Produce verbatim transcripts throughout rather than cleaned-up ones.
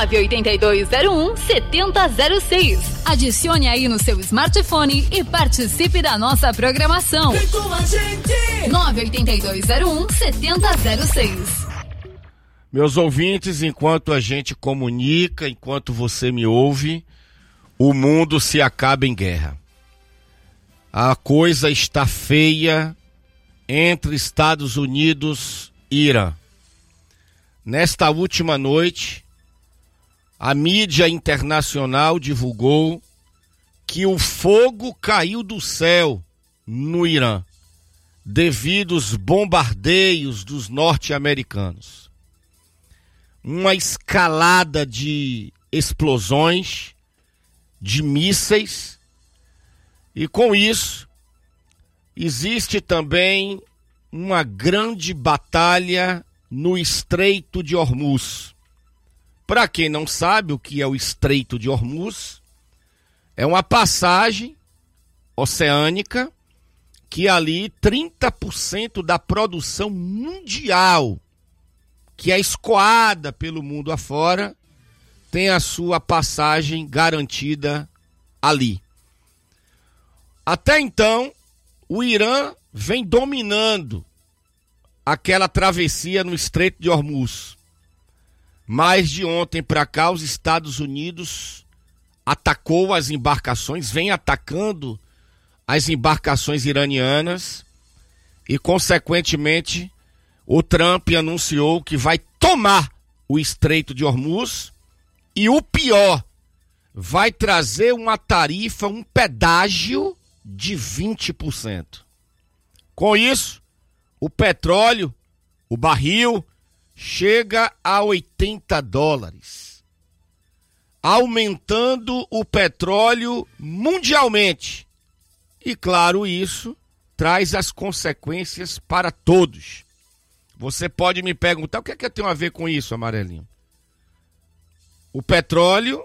nove oito dois zero um sete zero zero seis. Adicione aí no seu smartphone e participe da nossa programação. Vem com a gente! nove oito dois zero um sete zero zero seis. Meus ouvintes, enquanto a gente comunica, enquanto você me ouve, o mundo se acaba em guerra. A coisa está feia entre Estados Unidos e Irã. Nesta última noite, a mídia internacional divulgou que o fogo caiu do céu no Irã, devido aos bombardeios dos norte-americanos. Uma escalada de explosões, de mísseis, e com isso existe também uma grande batalha no Estreito de Hormuz. Para quem não sabe o que é o Estreito de Hormuz, é uma passagem oceânica que ali trinta por cento da produção mundial, que é escoada pelo mundo afora, tem a sua passagem garantida ali. Até então, o Irã vem dominando aquela travessia no Estreito de Hormuz. Mas de ontem para cá, os Estados Unidos atacou as embarcações, vem atacando as embarcações iranianas e, consequentemente, o Trump anunciou que vai tomar o Estreito de Hormuz e, o pior, vai trazer uma tarifa, um pedágio de vinte por cento. Com isso, o petróleo, o barril, chega a oitenta dólares, aumentando o petróleo mundialmente. E, claro, isso traz as consequências para todos. Você pode me perguntar, o que é que tem a ver com isso, Amarelinho? O petróleo,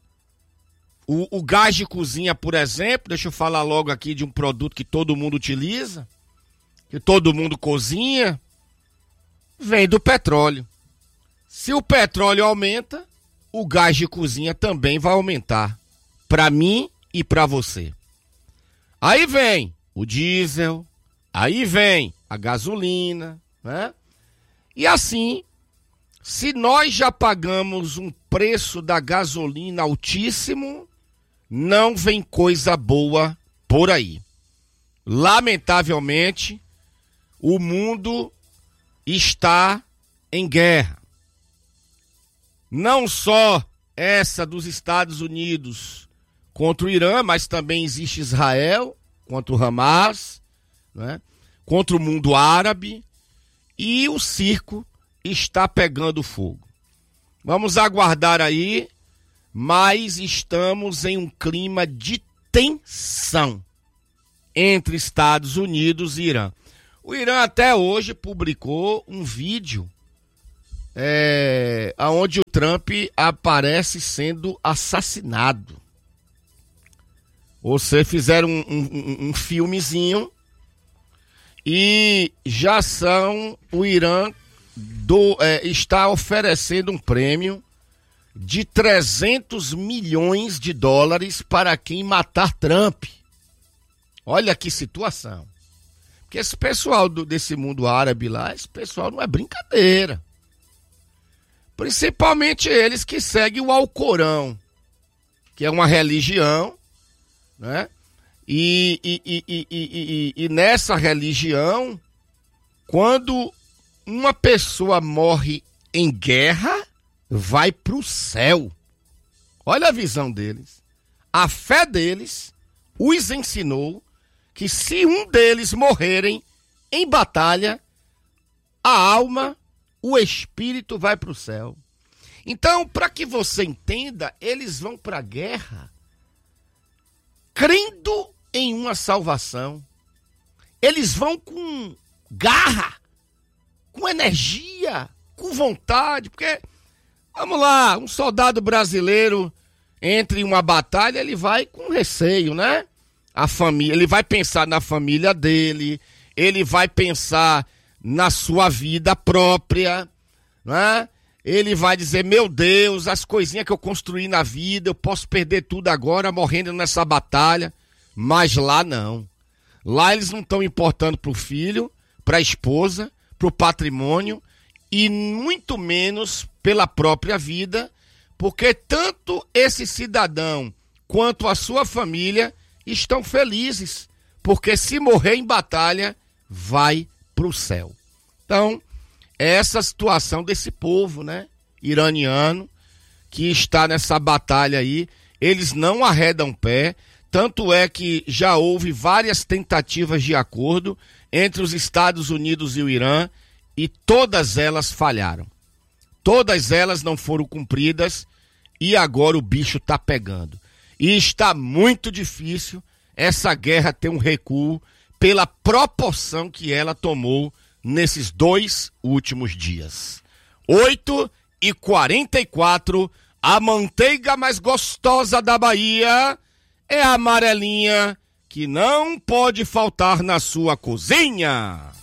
o, o gás de cozinha, por exemplo, deixa eu falar logo aqui de um produto que todo mundo utiliza, que todo mundo cozinha, vem do petróleo. Se o petróleo aumenta, o gás de cozinha também vai aumentar, para mim e para você. Aí vem o diesel, aí vem a gasolina, né? E assim, se nós já pagamos um preço da gasolina altíssimo, não vem coisa boa por aí. Lamentavelmente, o mundo está em guerra. Não só essa dos Estados Unidos contra o Irã, mas também existe Israel contra o Hamas, né? Contra o mundo árabe, e o circo está pegando fogo. Vamos aguardar aí, mas estamos em um clima de tensão entre Estados Unidos e Irã. O Irã até hoje publicou um vídeo é, onde o Trump aparece sendo assassinado. Ou seja, fizeram um, um, um filmezinho e já são, o Irã do, é, está oferecendo um prêmio de trezentos milhões de dólares para quem matar Trump. Olha que situação. Porque esse pessoal do, desse mundo árabe lá, esse pessoal não é brincadeira. Principalmente eles que seguem o Alcorão, que é uma religião, né? E, e, e, e, e, e, e nessa religião, quando uma pessoa morre em guerra, vai para o céu. Olha a visão deles. A fé deles os ensinou que se um deles morrerem em batalha, a alma, o espírito vai para o céu. Então, para que você entenda, eles vão para a guerra crendo em uma salvação. Eles vão com garra, com energia, com vontade, porque, vamos lá, um soldado brasileiro entre em uma batalha, ele vai com receio, né? A família, ele vai pensar na família dele, ele vai pensar na sua vida própria, né? ele vai dizer, meu Deus, as coisinhas que eu construí na vida, eu posso perder tudo agora morrendo nessa batalha. Mas lá não. Lá eles não estão importando pro filho, pra esposa, pro patrimônio e muito menos pela própria vida, porque tanto esse cidadão quanto a sua família estão felizes, porque se morrer em batalha, vai pro céu. Então, é essa situação desse povo, né, iraniano, que está nessa batalha aí. Eles não arredam pé, tanto é que já houve várias tentativas de acordo entre os Estados Unidos e o Irã, e todas elas falharam. Todas elas não foram cumpridas, e agora o bicho está pegando. E está muito difícil essa guerra ter um recuo pela proporção que ela tomou nesses dois últimos dias. oito e quarenta e quatro, a manteiga mais gostosa da Bahia é a amarelinha, que não pode faltar na sua cozinha.